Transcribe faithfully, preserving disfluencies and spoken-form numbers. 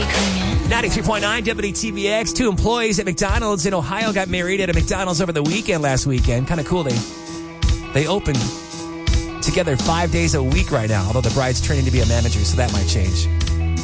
ninety-three point nine W T V X. Two employees at McDonald's in Ohio got married at a McDonald's over the weekend last weekend. Kind of cool. They they opened together five days a week right now, although the bride's training to be a manager, so that might change.